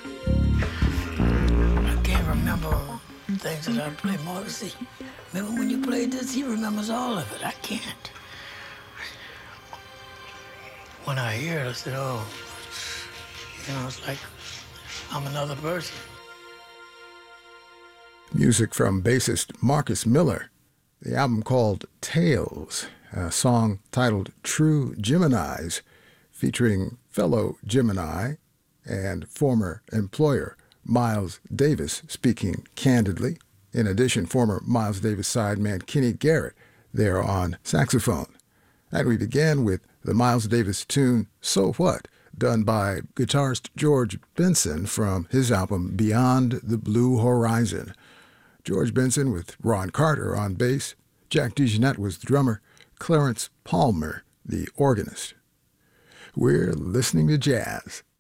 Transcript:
I can't remember things that I played. Morrissey, remember when you played this? He remembers all of it. I can't. When I hear it, I said, oh, it's like I'm another person. Music from bassist Marcus Miller. The album called Tales, a song titled True Geminis, featuring fellow Gemini and former employer Miles Davis speaking candidly. In addition, former Miles Davis sideman Kenny Garrett there on saxophone. And we began with the Miles Davis tune So What, done by guitarist George Benson from his album Beyond the Blue Horizon. George Benson with Ron Carter on bass, Jack DeJohnette was the drummer, Clarence Palmer the organist. We're listening to jazz.